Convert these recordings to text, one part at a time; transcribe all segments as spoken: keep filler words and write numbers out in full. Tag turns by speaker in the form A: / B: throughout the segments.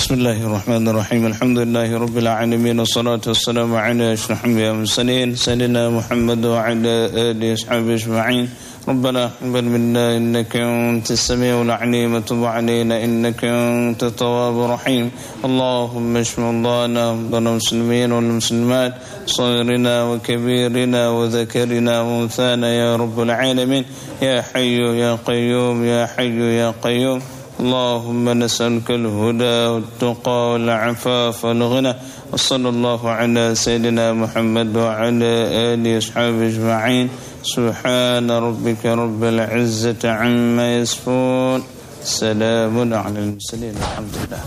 A: الله الرحمن الرحيم الحمد لله رب العالمين والصلاة والسلام على أشرف الأنبياء والمرسلين سيدنا محمد وعلى آله وصحبه أجمعين ربنا اقبل منا إنك أنت السميع العليم وتب علينا إنك أنت التواب الرحيم اللهم اشف مرضانا ومرضى المسلمين والمسلمات صغيرنا وكبيرنا وذكرنا وأنثانا يا رب العالمين يا حي يا قيوم يا حي يا قيوم اللهم نسألك الهدى والتقى والعفاف والغنى وصلى الله على سيدنا محمد وعلى آله وصحبه أجمعين سبحان ربك رب العزة عما يصفون سلام على المرسلين الحمد لله.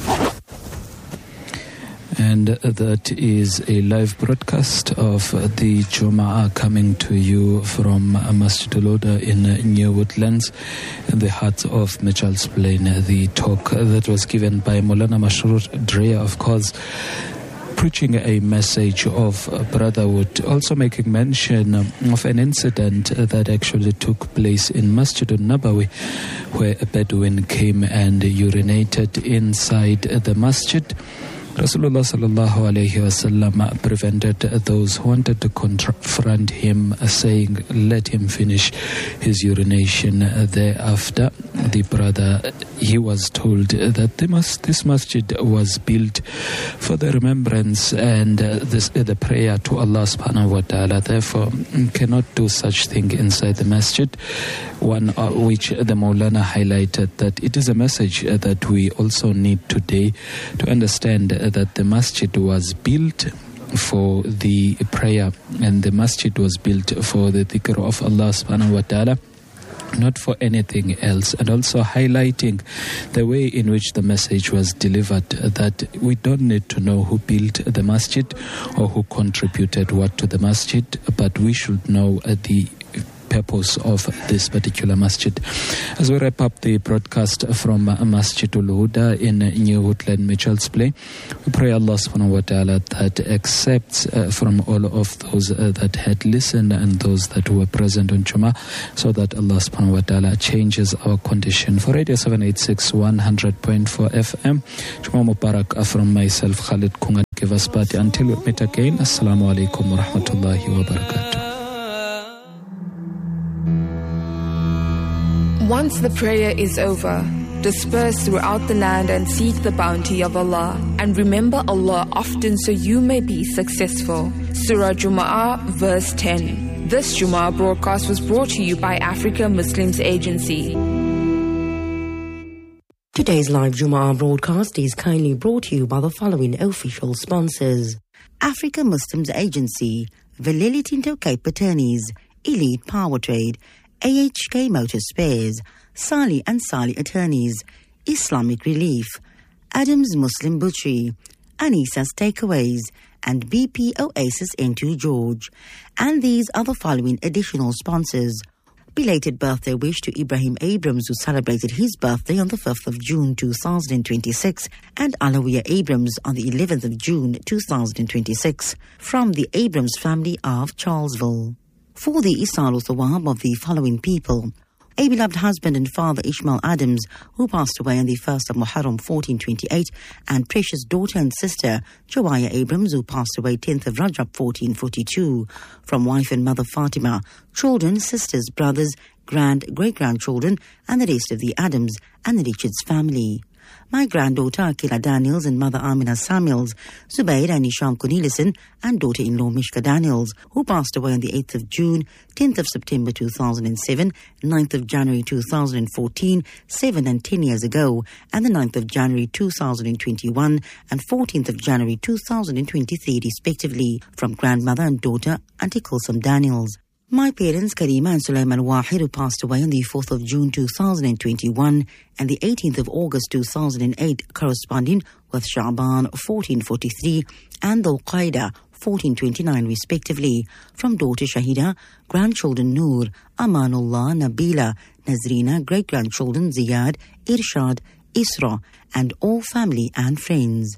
B: And that is a live broadcast of the Jum'ah coming to you from Masjid Al-Huda in New Woodlands, in the heart of Mitchell's Plain. The talk that was given by Maulana Masroor Drea, of course, preaching a message of brotherhood, also making mention of an incident that actually took place in Masjid Al-Nabawi, where a Bedouin came and urinated inside the masjid. Rasulullah sallallahu alayhi wasallam prevented those who wanted to confront him, saying, let him finish his urination. Thereafter, the brother, he was told that the mas- this masjid was built for the remembrance and this, the prayer to Allah subhanahu wa ta'ala. Therefore, cannot do such thing inside the masjid. One uh, which the Maulana highlighted that it is a message that we also need today to understand that the masjid was built for the prayer and the masjid was built for the dhikr of Allah subhanahu wa ta'ala, not for anything else, and also highlighting the way in which the message was delivered, that we don't need to know who built the masjid or who contributed what to the masjid, but we should know uh, the purpose of this particular masjid. As we wrap up the broadcast from Masjid Al-Huda in New Woodland, Mitchell's Plain, we pray Allah subhanahu wa ta'ala that accepts uh, from all of those uh, that had listened and those that were present on Jummah, so that Allah subhanahu wa ta'ala changes our condition. For Radio seven eighty-six, one hundred point four F M, Jummah Mubarak from myself, Khalid Kungan Kivasbati. Until we meet again, Assalamu alaikum wa rahmatullahi wa barakatuh.
C: Once the prayer is over, disperse throughout the land and seek the bounty of Allah, and remember Allah often so you may be successful. Surah Jumu'ah, verse ten. This Jumu'ah broadcast was brought to you by Africa Muslims Agency.
D: Today's live Jumu'ah broadcast is kindly brought to you by the following official sponsors: Africa Muslims Agency, Valili Tinto Cape Attorneys, Elite Power Trade, A H K Motor Spares, Sali and Sali Attorneys, Islamic Relief, Adams Muslim Butchery, Anissa's Takeaways, and B P Oasis N two George. And these are the following additional sponsors: belated birthday wish to Ibrahim Abrams, who celebrated his birthday on the fifth of June two thousand twenty-six, and Alawiya Abrams on the eleventh of June two thousand twenty-six, from the Abrams family of Charlesville. For the Isal Thawab of the following people: a beloved husband and father Ishmael Adams, who passed away on the first of Muharram fourteen twenty-eight, and precious daughter and sister Jawaya Abrams, who passed away tenth of Rajab fourteen forty-two, from wife and mother Fatima, children, sisters, brothers, grand, great-grandchildren, and the rest of the Adams and the Richards family. My granddaughter Akila Daniels and mother Amina Samuels, Zubair and Isham Cornelison, and daughter-in-law Mishka Daniels, who passed away on the eighth of June, tenth of September two thousand seven, ninth of January two thousand fourteen, seven and ten years ago, and the ninth of January two thousand twenty-one and fourteenth of January two thousand twenty-three respectively, from grandmother and daughter Auntie Kulsum Daniels. My parents, Karima and Sulaiman Wahid, who passed away on the fourth of June two thousand twenty-one and the eighteenth of August two thousand eight, corresponding with Sha'ban fourteen forty-three and Dhul Qaida fourteen twenty-nine respectively, from daughter Shahida, grandchildren Noor, Amanullah, Nabila, Nazrina, great-grandchildren Ziyad, Irshad, Isra, and all family and friends.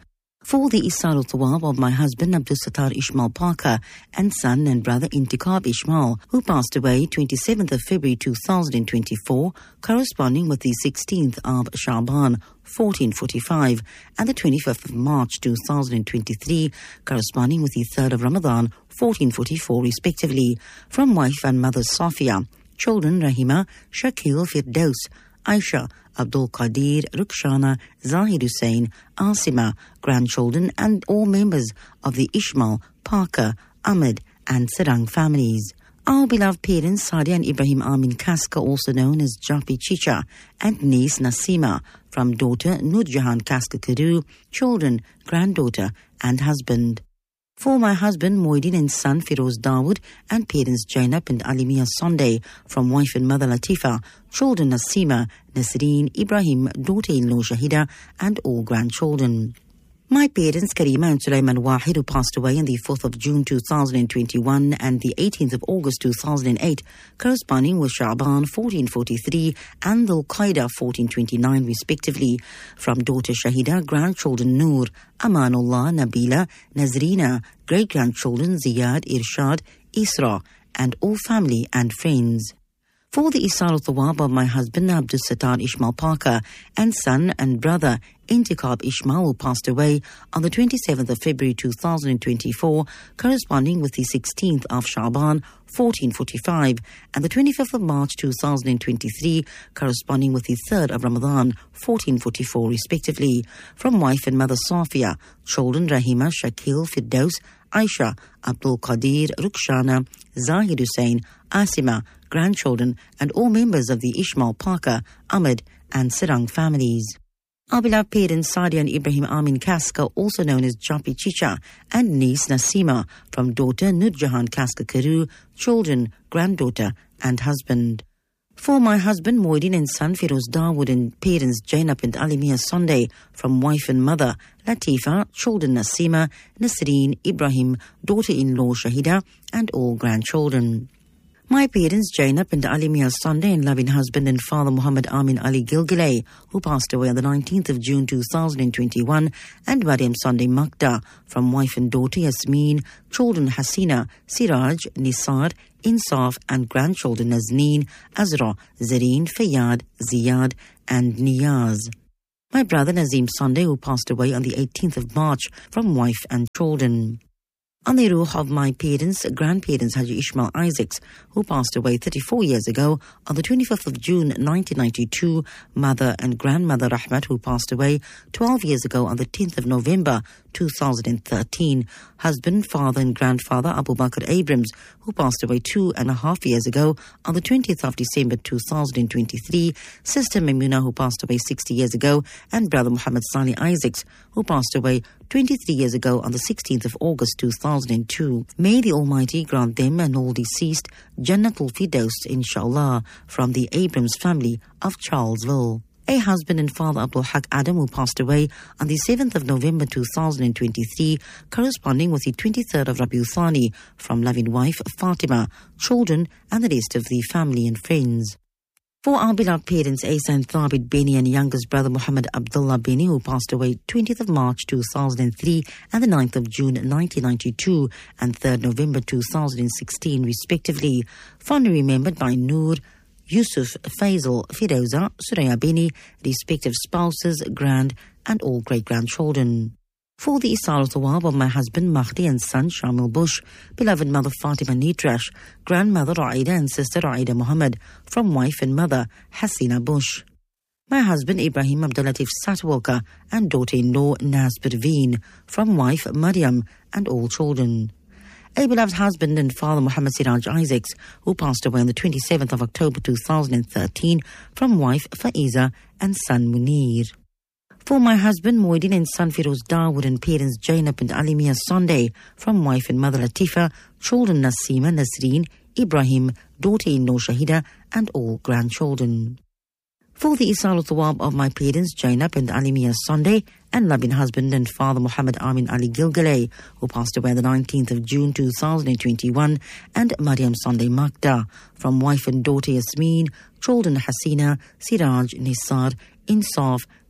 D: For the Isal Thawab of my husband Abdul Sattar Ishmael Parker and son and brother Intikhab Ishmael, who passed away twenty-seventh of February two thousand twenty-four, corresponding with the sixteenth of Shaban fourteen forty-five and the twenty-fifth of March two thousand twenty-three, corresponding with the third of Ramadan fourteen forty-four respectively, from wife and mother Safia, children Rahima, Shakil, Firdaus, Aisha, Abdul Qadir, Rukshana, Zahid Hussain, Asima, grandchildren and all members of the Ishmael, Parker, Ahmed and Sarang families. Our beloved parents Sadia and Ibrahim Amin Kaska, also known as Japi Chicha, and niece Nasima, from daughter Nurjahan Kaska Kadu, children, granddaughter and husband. For my husband Moidin and son Firoz Dawood and parents Jainab and Alimia Sunday, from wife and mother Latifa, children Nasima, Nasreen, Ibrahim, daughter-in-law Shahida and all grandchildren. My parents Karima and Sulaiman Wahid, who passed away on the fourth of June two thousand twenty-one and the eighteenth of August two thousand eight, corresponding with Sha'ban fourteen forty-three and Dhul Qaida fourteen twenty-nine respectively, from daughter Shahida, grandchildren Noor, Amanullah, Nabila, Nazrina, great-grandchildren Ziyad, Irshad, Isra and all family and friends. For the Isal Thawab of my husband Abdul Sattar Ishmael Parker and son and brother Intikhab Ishmael, who passed away on the twenty-seventh of February two thousand twenty-four, corresponding with the sixteenth of Shaban fourteen forty-five and the twenty-fifth of March two thousand twenty-three, corresponding with the third of Ramadan fourteen forty-four respectively, from wife and mother Safia, children Rahima, Shakil, Firdaus, Aisha, Abdul Qadir, Rukshana, Zahid Hussain, Asima, grandchildren and all members of the Ishmael, Parker, Ahmed and Sarang families. Our beloved parents Sadia and Ibrahim Amin Kaska, also known as Japi Chicha, and niece Nasima, from daughter Nurjahan Kaska Karu, children, granddaughter and husband. For my husband Moidin and son Firoz Dawood and parents Jainab and Alimia Sunday, from wife and mother Latifa, children Nasima, Nasreen, Ibrahim, daughter-in-law Shahida and all grandchildren. My parents Jainab and Alimia Sunday and loving husband and father Muhammad Amin Ali Gilgilay, who passed away on the nineteenth of June two thousand twenty-one, and Mariam Sunday Makda, from wife and daughter Yasmeen, children Hasina, Siraj, Nisar, Insaf and grandchildren Nazneen, Azra, Zareen, Fayyad, Ziyad and Niyaz. My brother Nazim Sunday, who passed away on the eighteenth of March, from wife and children. On the ruh of my parents, grandparents Haji Ishmael Isaacs, who passed away thirty-four years ago on the twenty-fifth of June nineteen ninety-two, mother and grandmother Rahmat, who passed away twelve years ago on the tenth of November two thousand thirteen, husband, father and grandfather Abu Bakr Abrams, who passed away two and a half years ago on the twentieth of December two thousand twenty-three, sister Memuna, who passed away sixty years ago, and brother Muhammad Salih Isaacs, who passed away twenty-three years ago on the sixteenth of August two thousand two. May the Almighty grant them and all deceased Jannatul Firdaus, inshallah, from the Abrams family of Charlesville. A husband and father Abdul Haq Adam, who passed away on the seventh of November two thousand twenty-three, corresponding with the twenty-third of Rabiul Thani, from loving wife Fatima, children and the rest of the family and friends. For our beloved parents Asa and Thabit Beni and youngest brother Muhammad Abdullah Beni, who passed away twentieth of March two thousand three and the ninth of June nineteen ninety-two and third of November two thousand sixteen respectively, fondly remembered by Noor, Yusuf, Faisal, Firoza, Suraya Beni, respective spouses, grand and all great-grandchildren. For the Isal Thawab of my husband Mahdi and son Shamil Bush, beloved mother Fatima Nitrash, grandmother Raida and sister Raida Muhammad, from wife and mother Hasina Bush. My husband Ibrahim Abdulatif Satwalka and daughter-in-law Naz Perveen, from wife Maryam and all children. A beloved husband and father Muhammad Siraj Isaacs, who passed away on the twenty-seventh of October two thousand thirteen, from wife Faiza and son Munir. For my husband Moidin and son Firoz Dawood and parents Jainab and Alimia Sunday, from wife and mother Latifa, children Nasima, Nasreen, Ibrahim, daughter-in-law Shahida and all grandchildren. For the Isal Thawab of my parents Jainab and Alimia Sunday and loving husband and father Muhammad Amin Ali Gilgilay, who passed away on the nineteenth of June two thousand twenty-one, and Mariam Sunday Makda, from wife and daughter Yasmeen, children Hasina, Siraj, Nisar, Insaf,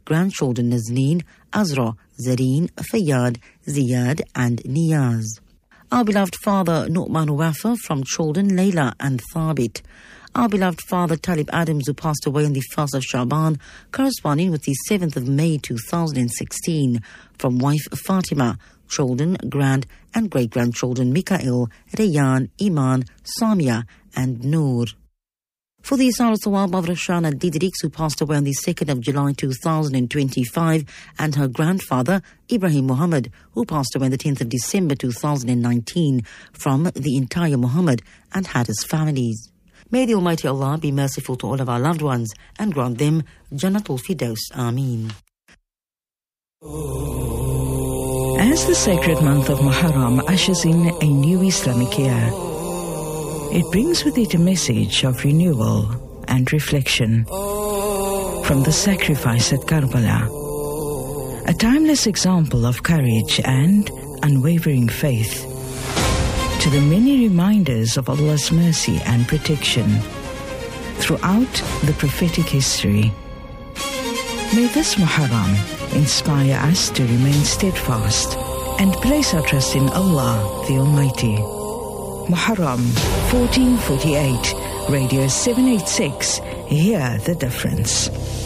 D: grandchildren Nazneen, Azra, Zareen, Fayyad, Ziyad and Niyaz. Our beloved father Nu'man Wafa from children Layla and Thabit. Our beloved father Talib Adams, who passed away on the first of Shaban, corresponding with the seventh of May two thousand sixteen, from wife Fatima, children, grand and great-grandchildren Mikael, Rayyan, Iman, Samia and Noor. For the Isar Thawab of Rashana Didriks, who passed away on the second of July two thousand twenty-five, and her grandfather Ibrahim Muhammad, who passed away on the tenth of December two thousand nineteen, from the entire Muhammad and Hadis families. May the Almighty Allah be merciful to all of our loved ones and grant them Jannatul Firdaus. Ameen.
E: As the sacred month of Muharram ushers in a new Islamic year, it brings with it a message of renewal and reflection. From the sacrifice at Karbala, a timeless example of courage and unwavering faith, to the many reminders of Allah's mercy and protection throughout the prophetic history. May this Muharram inspire us to remain steadfast and place our trust in Allah the Almighty. Muharram fourteen forty-eight, Radio seven eighty-six, hear the difference.